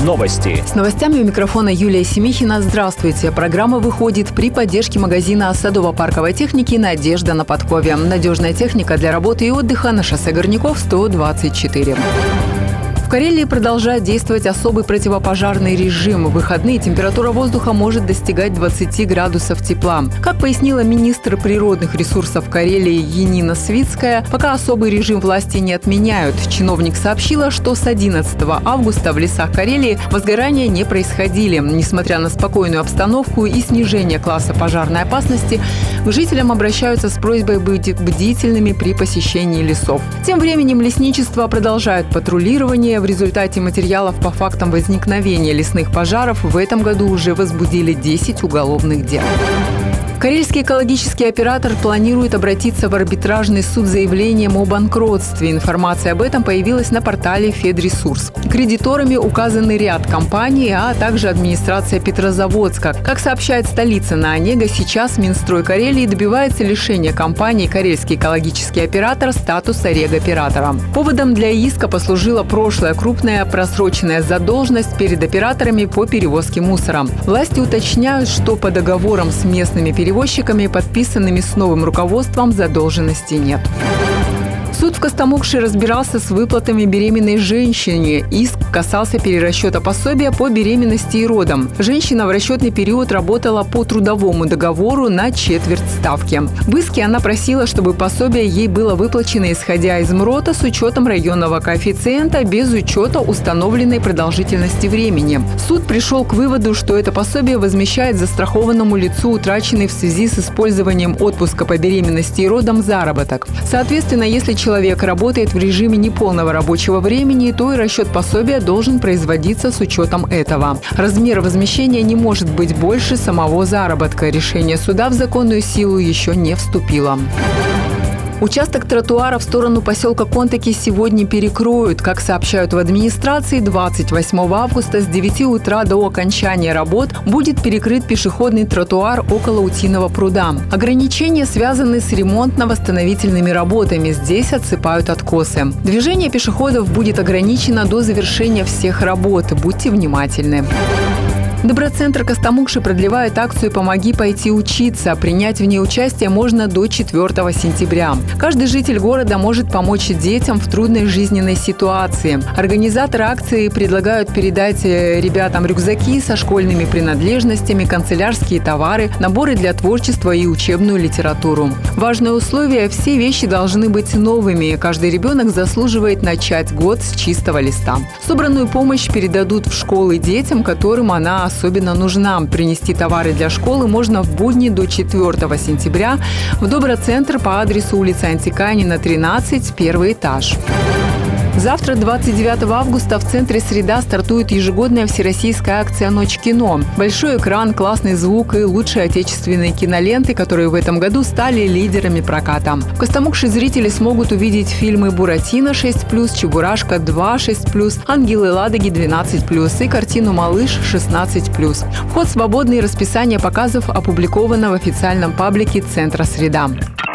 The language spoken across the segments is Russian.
Новости. С новостями у микрофона Юлия Семихина. Здравствуйте. Программа выходит при поддержке магазина садово-парковой техники «Надежда» на Подкове. Надежная техника для работы и отдыха на шоссе Горняков, 124. В Карелии продолжает действовать особый противопожарный режим. В выходные температура воздуха может достигать 20 градусов тепла. Как пояснила министр природных ресурсов Карелии Янина Свицкая, пока особый режим власти не отменяют. Чиновник сообщила, что с 11 августа в лесах Карелии возгорания не происходили. Несмотря на спокойную обстановку и снижение класса пожарной опасности, к жителям обращаются с просьбой быть бдительными при посещении лесов. Тем временем лесничество продолжает патрулирование. В результате материалов по фактам возникновения лесных пожаров в этом году уже возбудили 10 уголовных дел. Карельский экологический оператор планирует обратиться в арбитражный суд с заявлением о банкротстве. Информация об этом появилась на портале Федресурс. Кредиторами указаны ряд компаний, а также администрация Петрозаводска. Как сообщает столица на Онега, сейчас Минстрой Карелии добивается лишения компании «Карельский экологический оператор» статуса регоператора. Поводом для иска послужила прошлая крупная просроченная задолженность перед операторами по перевозке мусора. Власти уточняют, что по договорам с местными перевозчиками, подписанными с новым руководством, задолженности нет. Суд в Костомукше разбирался с выплатами беременной женщине. Иск касался перерасчета пособия по беременности и родам. Женщина в расчетный период работала по трудовому договору на четверть ставки. В иске она просила, чтобы пособие ей было выплачено исходя из МРОТа с учетом районного коэффициента без учета установленной продолжительности времени. Суд пришел к выводу, что это пособие возмещает застрахованному лицу утраченный в связи с использованием отпуска по беременности и родам заработок. Соответственно, если человек работает в режиме неполного рабочего времени, то и расчет пособия должен производиться с учетом этого. Размер возмещения не может быть больше самого заработка. Решение суда в законную силу еще не вступило. Участок тротуара в сторону поселка Контаки сегодня перекроют. Как сообщают в администрации, 28 августа с 9 утра до окончания работ будет перекрыт пешеходный тротуар около Утиного пруда. Ограничения связаны с ремонтно-восстановительными работами. Здесь отсыпают откосы. Движение пешеходов будет ограничено до завершения всех работ. Будьте внимательны. Доброцентр Костомукши продлевает акцию «Помоги пойти учиться». Принять в ней участие можно до 4 сентября. Каждый житель города может помочь детям в трудной жизненной ситуации. Организаторы акции предлагают передать ребятам рюкзаки со школьными принадлежностями, канцелярские товары, наборы для творчества и учебную литературу. Важное условие – все вещи должны быть новыми. Каждый ребенок заслуживает начать год с чистого листа. Собранную помощь передадут в школы детям, которым она особенно нужна. Принести товары для школы можно в будни до 4 сентября в Доброцентр по адресу улица Антиканина, 13, первый этаж. Завтра, 29 августа, в центре «Среда» стартует ежегодная всероссийская акция «Ночь кино». Большой экран, классный звук и лучшие отечественные киноленты, которые в этом году стали лидерами проката. В Костомукше зрители смогут увидеть фильмы «Буратино» 6+, «Чебурашка 2» 6+, «Ангелы Ладоги» 12+, и картину «Малыш» 16+. Вход свободный, расписание показов опубликовано в официальном паблике центра «Среда».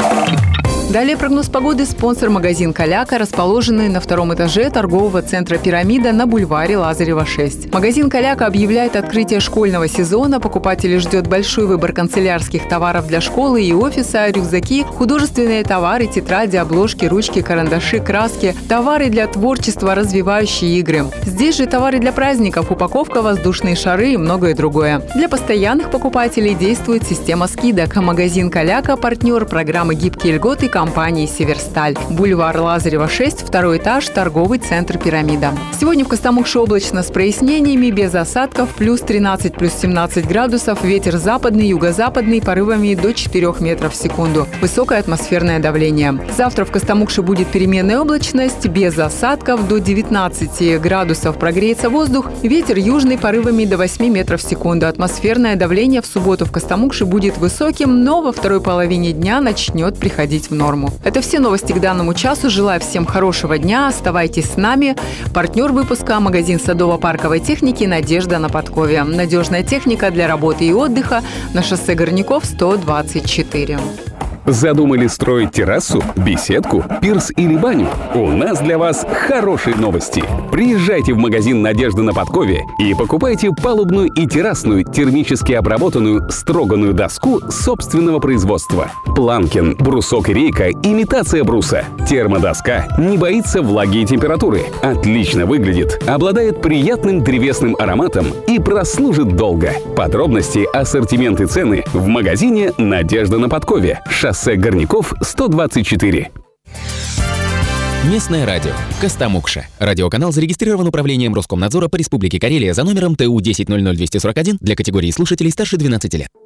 Далее прогноз погоды. Спонсор — магазин «Каляка», расположенный на втором этаже торгового центра «Пирамида» на бульваре Лазарева, 6. Магазин «Каляка» объявляет открытие школьного сезона. Покупателей ждет большой выбор канцелярских товаров для школы и офиса, рюкзаки, художественные товары, тетради, обложки, ручки, карандаши, краски, товары для творчества, развивающие игры. Здесь же товары для праздников, упаковка, воздушные шары и многое другое. Для постоянных покупателей действует система скидок. Магазин «Каляка» – партнер программы «Гибкие льготы» компании «Северсталь». Бульвар Лазарева, 6, второй этаж, торговый центр «Пирамида». Сегодня в Костомукше облачно с прояснениями, без осадков, плюс 13, плюс 17 градусов, ветер западный, юго-западный, порывами до 4 метров в секунду. Высокое атмосферное давление. Завтра в Костомукше будет переменная облачность, без осадков, до 19 градусов прогреется воздух, ветер южный, порывами до 8 метров в секунду. Атмосферное давление в субботу в Костомукше будет высоким, но во второй половине дня начнет приходить в норму. Это все новости к данному часу. Желаю всем хорошего дня. Оставайтесь с нами. Партнер выпуска — магазин садово-парковой техники «Надежда» на Подкове. Надежная техника для работы и отдыха на шоссе Горняков, 124. Задумали строить террасу, беседку, пирс или баню? У нас для вас хорошие новости. Приезжайте в магазин «Надежда на Подкове» и покупайте палубную и террасную термически обработанную строганную доску собственного производства. Планкин, брусок и рейка – имитация бруса. Термодоска не боится влаги и температуры, отлично выглядит, обладает приятным древесным ароматом и прослужит долго. Подробности, ассортимент и цены в магазине «Надежда на Подкове». Шоссе Горняков, 124. Местное радио. Костомукша. Радиоканал зарегистрирован Управлением Роскомнадзора по Республике Карелия за номером ТУ 1000241 для категории слушателей старше 12 лет.